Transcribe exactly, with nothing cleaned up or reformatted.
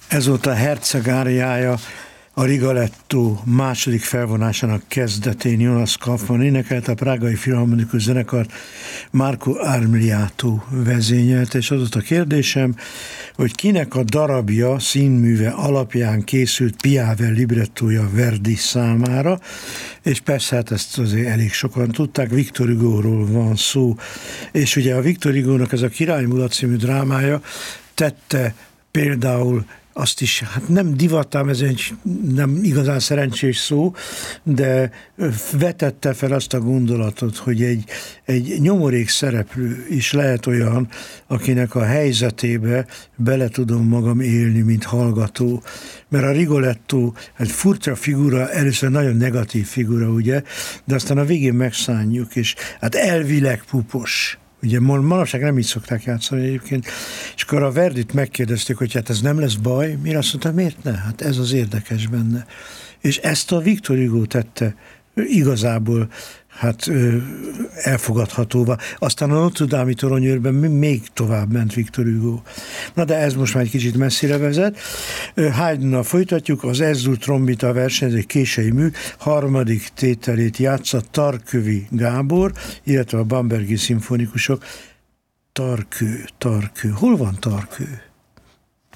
Ez volt a Herceg áriája a Rigoletto második felvonásának kezdetén. Jonas Kaufmann énekelt, a Prágai Filharmonikus Zenekart Marco Armiliato vezényelte, és az volt a kérdésem, hogy kinek a darabja, színműve alapján készült Piave librettója Verdi számára, és persze hát ezt azért elég sokan tudták, Victor Hugoról van szó, és ugye a Victor Hugónak ez a Királymulat című drámája tette például azt is, hát nem divattám, ez egy nem igazán szerencsés szó, de vetette fel azt a gondolatot, hogy egy, egy nyomorék szereplő is lehet olyan, akinek a helyzetébe bele tudom magam élni, mint hallgató. Mert a Rigoletto egy furcsa figura, először nagyon negatív figura, ugye, de aztán a végén megszánjuk, és hát elvileg pupos. Ugye manapság nem így szokták játszani egyébként, és akkor a Verdit megkérdezték, hogy hát ez nem lesz baj, mire azt mondta, miért ne? Hát ez az érdekes benne. És ezt a Victor Hugo tette igazából hát elfogadhatóvá. Aztán a Notre Dame-i toronyőrben még tovább ment Victor Hugo. Na de ez most már egy kicsit messzire vezet. Haydnnal folytatjuk, az Ez-dur trombita verseny, ez egy késői mű, harmadik tételét játsza Tarkövi Gábor, illetve a Bambergi szimfonikusok. Tarkő, Tarkő. Hol van Tarkő?